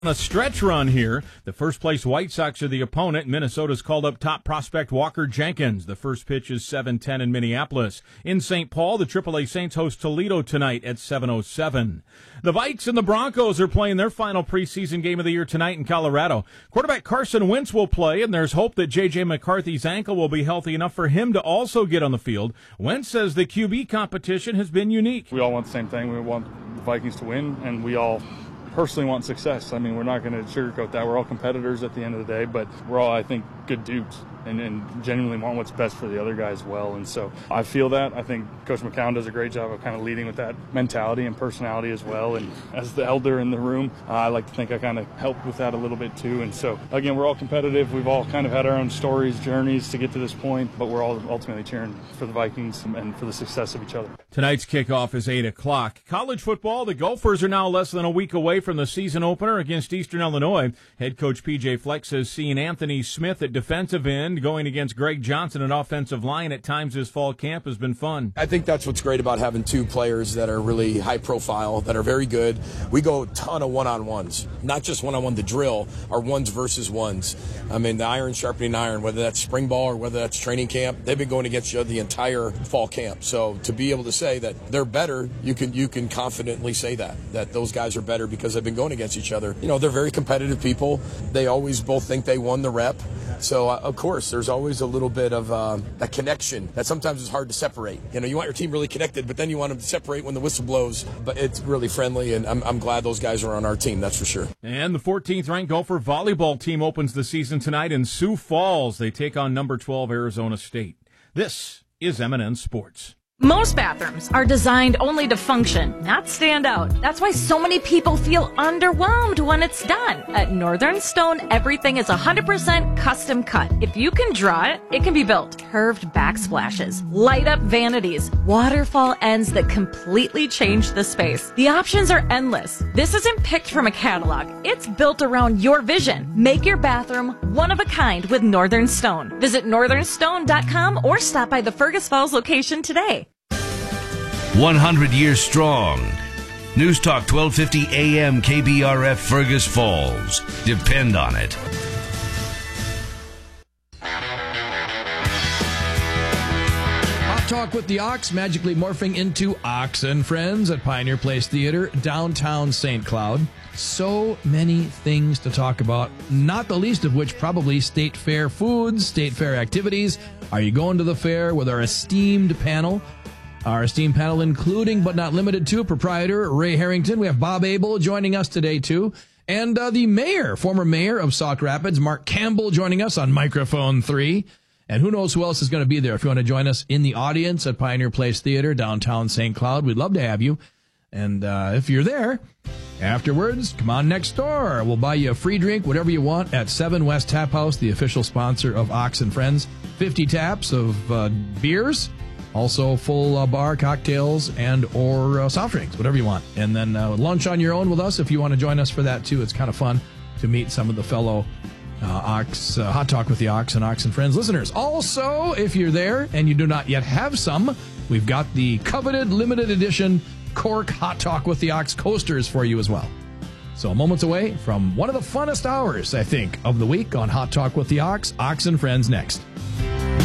On a stretch run here, the first-place White Sox are the opponent. Minnesota's called up top prospect Walker Jenkins. The first pitch is 7:10 in Minneapolis. In St. Paul, the AAA Saints host Toledo tonight at 7:07. The Vikes and the Broncos are playing their final preseason game of the year tonight in Colorado. Quarterback Carson Wentz will play, and there's hope that J.J. McCarthy's ankle will be healthy enough for him to also get on the field. Wentz says the QB competition has been unique. We all want the same thing. We want the Vikings to win, and we all personally want success. I mean, we're not going to sugarcoat that. We're all competitors at the end of the day, but we're all, I think, good dudes and genuinely want what's best for the other guy as well. And so I feel that. I think Coach McCown does a great job of kind of leading with that mentality and personality as well. And as the elder in the room, I like to think I kind of help with that a little bit too. And so, again, we're all competitive. We've all kind of had our own stories, journeys to get to this point, but we're all ultimately cheering for the Vikings and for the success of each other. Tonight's kickoff is 8 o'clock. College football, the Gophers are now less than a week away from the season opener against Eastern Illinois. Head coach P.J. Fleck has seen Anthony Smith at defensive end going against Greg Johnson at offensive line at times this fall camp has been fun. I think that's what's great about having two players that are really high profile, that are very good. We go a ton of one-on-ones, not just one-on-one, the drill, are ones versus ones. I mean, the iron sharpening iron, whether that's spring ball or whether that's training camp, they've been going against you the entire fall camp. So to be able to say that they're better, you can confidently say that those guys are better because they've been going against each other. You know, they're very competitive people. They always both think they won the rep. So, of course, there's always a little bit of that connection that sometimes is hard to separate. You know, you want your team really connected, but then you want them to separate when the whistle blows. But it's really friendly, and I'm glad those guys are on our team, that's for sure. And the 14th-ranked Gopher volleyball team opens the season tonight in Sioux Falls. They take on number 12 Arizona State. This is M&N Sports. Most bathrooms are designed only to function, not stand out. That's why so many people feel underwhelmed when it's done. At Northern Stone, everything is 100% custom cut. If you can draw it, it can be built. Curved backsplashes, light up vanities, waterfall ends that completely change the space. The options are endless. This isn't picked from a catalog. It's built around your vision. Make your bathroom one of a kind with Northern Stone. Visit northernstone.com or stop by the Fergus Falls location today. 100 years strong. News Talk 1250 AM KBRF Fergus Falls. Depend on it. Hot Talk with the Ox, magically morphing into Ox and Friends at Pioneer Place Theater, downtown St. Cloud. So many things to talk about, not the least of which probably State Fair foods, State Fair activities. Are you going to the fair with our esteemed panel? Our esteemed panel, including but not limited to proprietor Ray Harrington. We have Bob Abel joining us today, too. And the mayor, former mayor of Sauk Rapids, Mark Campbell, joining us on microphone 3. And who knows who else is going to be there. If you want to join us in the audience at Pioneer Place Theater, downtown St. Cloud, we'd love to have you. And if you're there, afterwards, come on next door. We'll buy you a free drink, whatever you want, at 7 West Tap House, the official sponsor of Ox and Friends. 50 taps of beers. Also, full bar, cocktails, and or soft drinks, whatever you want. And then lunch on your own with us if you want to join us for that, too. It's kind of fun to meet some of the fellow Hot Talk with the Ox and Ox and Friends listeners. Also, if you're there and you do not yet have some, we've got the coveted limited edition Cork Hot Talk with the Ox coasters for you as well. So moments away from one of the funnest hours, I think, of the week on Hot Talk with the Ox and Friends next.